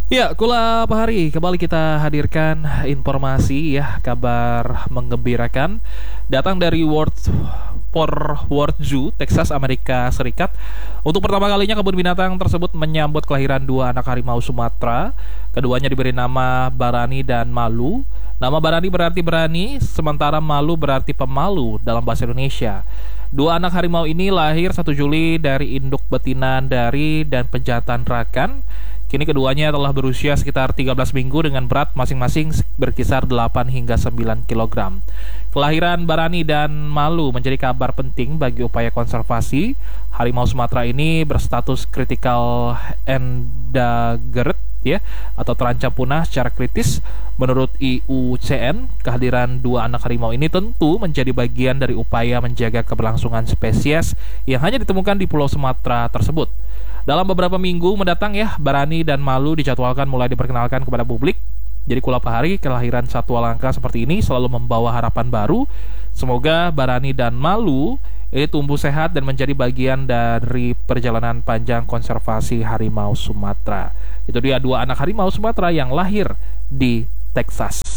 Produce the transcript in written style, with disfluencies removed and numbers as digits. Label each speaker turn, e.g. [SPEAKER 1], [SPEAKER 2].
[SPEAKER 1] Ya, Kula Pahari, kembali kita hadirkan informasi ya, kabar menggembirakan datang dari Fort Worth Zoo, Texas, Amerika Serikat. Untuk pertama kalinya kebun binatang tersebut menyambut kelahiran dua anak harimau Sumatera. Keduanya diberi nama Barani dan Malu. Nama Barani berarti berani, sementara Malu berarti pemalu dalam bahasa Indonesia. Dua anak harimau ini lahir 1 Juli dari induk betina dari dan pejantan rakan. Kini keduanya telah berusia sekitar 13 minggu dengan berat masing-masing berkisar 8 hingga 9 kg. Kelahiran Barani dan Malu menjadi kabar penting bagi upaya konservasi. Harimau Sumatera ini berstatus critical endangered ya, atau terancam punah secara kritis. Menurut IUCN, kehadiran dua anak harimau ini tentu menjadi bagian dari upaya menjaga keberlangsungan spesies yang hanya ditemukan di Pulau Sumatera tersebut. Dalam beberapa minggu mendatang ya, Barani dan Malu dijadwalkan mulai diperkenalkan kepada publik. Jadi Kula Pahari, kelahiran satwa langka seperti ini selalu membawa harapan baru. Semoga Barani dan Malu ini tumbuh sehat dan menjadi bagian dari perjalanan panjang konservasi harimau Sumatera. Itu dia dua anak harimau Sumatera yang lahir di Texas.